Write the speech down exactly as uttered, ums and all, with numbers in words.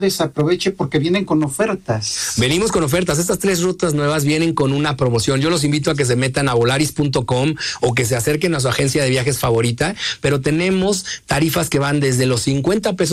desaproveche porque vienen con ofertas. Venimos con ofertas. Estas tres rutas nuevas vienen con una promoción. Yo los invito a que se metan a volaris punto com o que se acerquen a su agencia de viajes favorita, pero tenemos tarifas que van desde los cincuenta pesos